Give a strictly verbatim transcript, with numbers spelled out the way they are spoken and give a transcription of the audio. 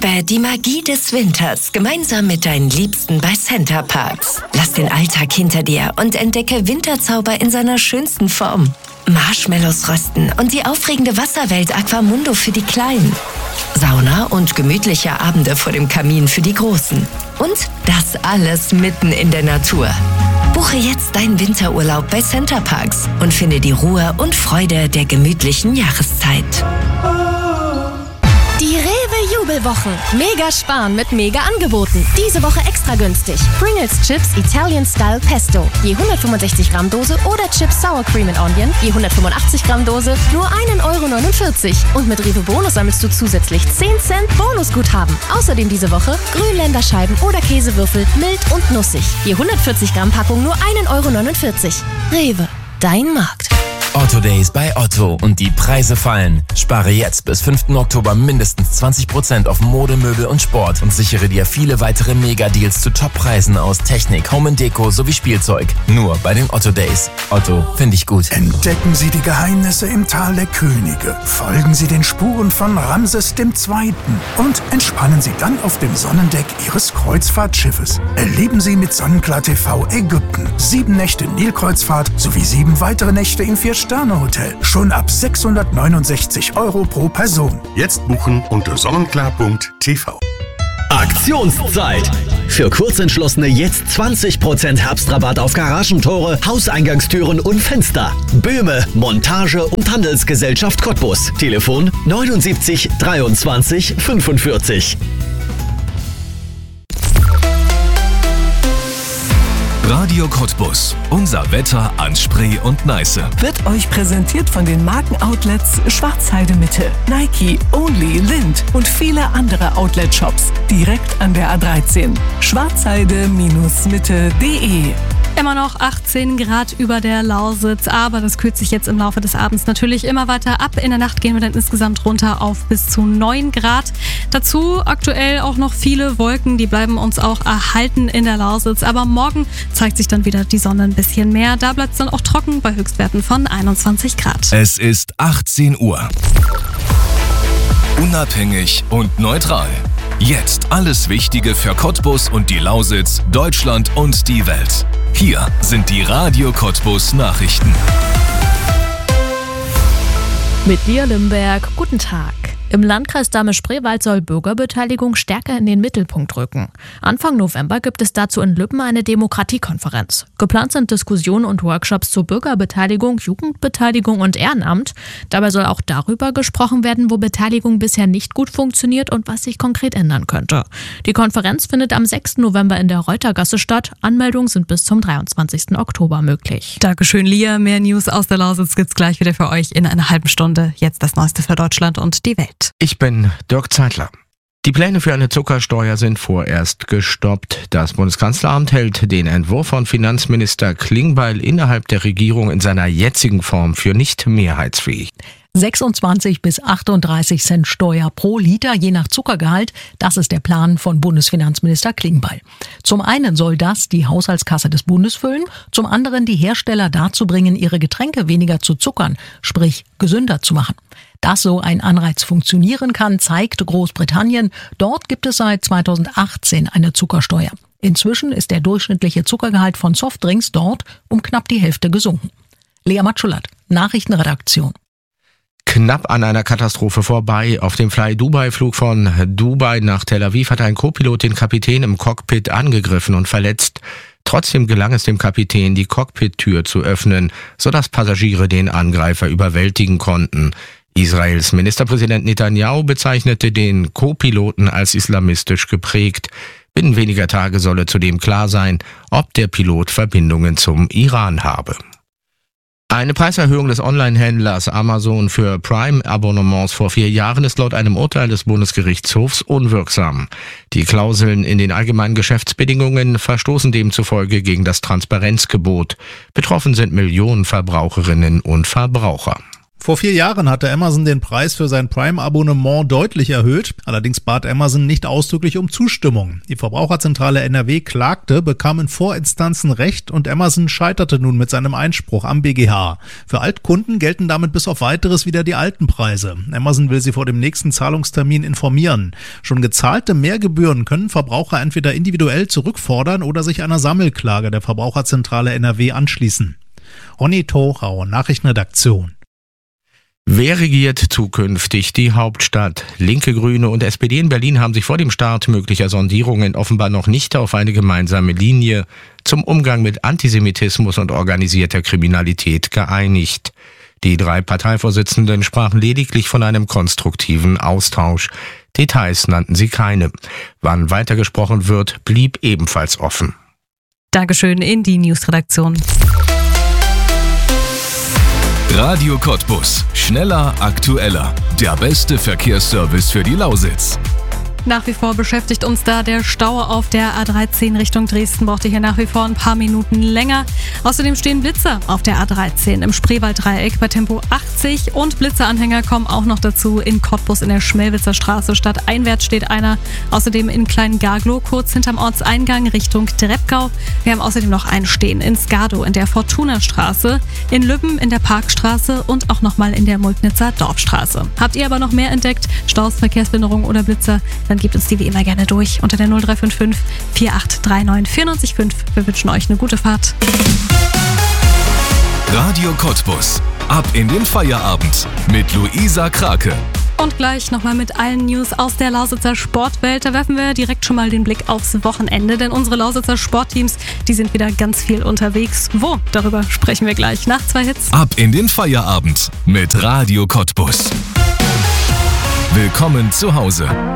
Erlebe die Magie des Winters gemeinsam mit deinen Liebsten bei Center Parcs. Lass den Alltag hinter dir und entdecke Winterzauber in seiner schönsten Form. Marshmallows rösten und die aufregende Wasserwelt Aquamundo für die Kleinen. Sauna und gemütliche Abende vor dem Kamin für die Großen. Und das alles mitten in der Natur. Buche jetzt deinen Winterurlaub bei Center Parcs und finde die Ruhe und Freude der gemütlichen Jahreszeit. Die Rewe-Jubelwochen. Mega sparen mit mega Angeboten. Diese Woche extra günstig. Pringles Chips Italian Style Pesto. Je hundertfünfundsechzig Gramm Dose oder Chips Sour Cream and Onion. Je hundertfünfundachtzig Gramm Dose. Nur ein Euro neunundvierzig. Und mit Rewe Bonus sammelst du zusätzlich zehn Cent Bonusguthaben. Außerdem diese Woche Grünländerscheiben oder Käsewürfel mild und nussig. Je hundertvierzig Gramm Packung nur ein Euro neunundvierzig. Rewe, dein Markt. Otto Days bei Otto und die Preise fallen. Spare jetzt bis fünften Oktober mindestens zwanzig Prozent auf Mode, Möbel und Sport und sichere dir viele weitere Mega-Deals zu Top-Preisen aus Technik, Home and Deko sowie Spielzeug. Nur bei den Otto Days. Otto, finde ich gut. Entdecken Sie die Geheimnisse im Tal der Könige. Folgen Sie den Spuren von Ramses der Zweite. Und entspannen Sie dann auf dem Sonnendeck Ihres Kreuzfahrtschiffes. Erleben Sie mit Sonnenklar T V Ägypten. Sieben Nächte Nilkreuzfahrt sowie sieben weitere Nächte im Vier-Sterne-Hotel. Schon ab sechshundertneunundsechzig Euro pro Person. Jetzt buchen unter sonnenklar punkt t v. Aktionszeit! Für Kurzentschlossene jetzt zwanzig Prozent Herbstrabatt auf Garagentore, Hauseingangstüren und Fenster. Böhme, Montage und Handelsgesellschaft Cottbus. Telefon neunundsiebzig dreiundzwanzig fünfundvierzig. Radio Cottbus. Unser Wetter an Spree und Neiße. Wird euch präsentiert von den Markenoutlets Schwarzheide Mitte, Nike, Only, Lind und viele andere Outlet-Shops. Direkt an der A dreizehn. schwarzheide Mitte punkt de. Immer noch achtzehn Grad über der Lausitz, aber das kühlt sich jetzt im Laufe des Abends natürlich immer weiter ab. In der Nacht gehen wir dann insgesamt runter auf bis zu neun Grad. Dazu aktuell auch noch viele Wolken, die bleiben uns auch erhalten in der Lausitz. Aber morgen zeigt sich dann wieder die Sonne ein bisschen mehr. Da bleibt es dann auch trocken bei Höchstwerten von einundzwanzig Grad. Es ist achtzehn Uhr. Unabhängig und neutral. Jetzt alles Wichtige für Cottbus und die Lausitz, Deutschland und die Welt. Hier sind die Radio Cottbus Nachrichten. Mit dir, Limberg. Guten Tag. Im Landkreis Dahme-Spreewald soll Bürgerbeteiligung stärker in den Mittelpunkt rücken. Anfang November gibt es dazu in Lübben eine Demokratiekonferenz. Geplant sind Diskussionen und Workshops zur Bürgerbeteiligung, Jugendbeteiligung und Ehrenamt. Dabei soll auch darüber gesprochen werden, wo Beteiligung bisher nicht gut funktioniert und was sich konkret ändern könnte. Die Konferenz findet am sechsten November in der Reutergasse statt. Anmeldungen sind bis zum dreiundzwanzigsten Oktober möglich. Dankeschön, Lia. Mehr News aus der Lausitz gibt's gleich wieder für euch in einer halben Stunde. Jetzt das Neueste für Deutschland und die Welt. Ich bin Dirk Zeitler. Die Pläne für eine Zuckersteuer sind vorerst gestoppt. Das Bundeskanzleramt hält den Entwurf von Finanzminister Klingbeil innerhalb der Regierung in seiner jetzigen Form für nicht mehrheitsfähig. sechsundzwanzig bis achtunddreißig Cent Steuer pro Liter, je nach Zuckergehalt. Das ist der Plan von Bundesfinanzminister Klingbeil. Zum einen soll das die Haushaltskasse des Bundes füllen, zum anderen die Hersteller dazu bringen, ihre Getränke weniger zu zuckern, sprich gesünder zu machen. Dass so ein Anreiz funktionieren kann, zeigt Großbritannien. Dort gibt es seit zweitausendachtzehn eine Zuckersteuer. Inzwischen ist der durchschnittliche Zuckergehalt von Softdrinks dort um knapp die Hälfte gesunken. Lea Matschulat, Nachrichtenredaktion. Knapp an einer Katastrophe vorbei. Auf dem Fly-Dubai-Flug von Dubai nach Tel Aviv hat ein Co-Pilot den Kapitän im Cockpit angegriffen und verletzt. Trotzdem gelang es dem Kapitän, die Cockpit-Tür zu öffnen, sodass Passagiere den Angreifer überwältigen konnten. Israels Ministerpräsident Netanyahu bezeichnete den Co-Piloten als islamistisch geprägt. Binnen weniger Tage solle zudem klar sein, ob der Pilot Verbindungen zum Iran habe. Eine Preiserhöhung des Online-Händlers Amazon für Prime-Abonnements vor vier Jahren ist laut einem Urteil des Bundesgerichtshofs unwirksam. Die Klauseln in den allgemeinen Geschäftsbedingungen verstoßen demzufolge gegen das Transparenzgebot. Betroffen sind Millionen Verbraucherinnen und Verbraucher. Vor vier Jahren hatte Amazon den Preis für sein Prime-Abonnement deutlich erhöht. Allerdings bat Amazon nicht ausdrücklich um Zustimmung. Die Verbraucherzentrale N R W klagte, bekam in Vorinstanzen Recht und Amazon scheiterte nun mit seinem Einspruch am B G H. Für Altkunden gelten damit bis auf Weiteres wieder die alten Preise. Amazon will sie vor dem nächsten Zahlungstermin informieren. Schon gezahlte Mehrgebühren können Verbraucher entweder individuell zurückfordern oder sich einer Sammelklage der Verbraucherzentrale N R W anschließen. Ronny Thorau, Nachrichtenredaktion. Wer regiert zukünftig die Hauptstadt? Linke, Grüne und S P D in Berlin haben sich vor dem Start möglicher Sondierungen offenbar noch nicht auf eine gemeinsame Linie zum Umgang mit Antisemitismus und organisierter Kriminalität geeinigt. Die drei Parteivorsitzenden sprachen lediglich von einem konstruktiven Austausch. Details nannten sie keine. Wann weitergesprochen wird, blieb ebenfalls offen. Dankeschön in die Newsredaktion. Radio Cottbus. Schneller, aktueller. Der beste Verkehrsservice für die Lausitz. Nach wie vor beschäftigt uns da der Stau auf der A dreizehn Richtung Dresden. Braucht ihr hier nach wie vor ein paar Minuten länger. Außerdem stehen Blitzer auf der A dreizehn im Spreewalddreieck bei Tempo achtzig und Blitzeranhänger kommen auch noch dazu in Cottbus in der Schmelwitzer Straße. Stadteinwärts steht einer. Außerdem in Klein-Garglow kurz hinterm Ortseingang Richtung Treppgau. Wir haben außerdem noch einen stehen in Skardow in der Fortuna-Straße, in Lübben in der Parkstraße und auch nochmal in der Mulknitzer Dorfstraße. Habt ihr aber noch mehr entdeckt? Staus, Verkehrsbehinderung oder Blitzer? Dann gebt uns die wie immer gerne durch unter der null drei fünf fünf vier acht drei neun vier neun fünf. Wir wünschen euch eine gute Fahrt. Radio Cottbus. Ab in den Feierabend mit Luisa Krake. Und gleich nochmal mit allen News aus der Lausitzer Sportwelt. Da werfen wir direkt schon mal den Blick aufs Wochenende, denn unsere Lausitzer Sportteams, die sind wieder ganz viel unterwegs. Wo? Darüber sprechen wir gleich nach zwei Hits. Ab in den Feierabend mit Radio Cottbus. Willkommen zu Hause.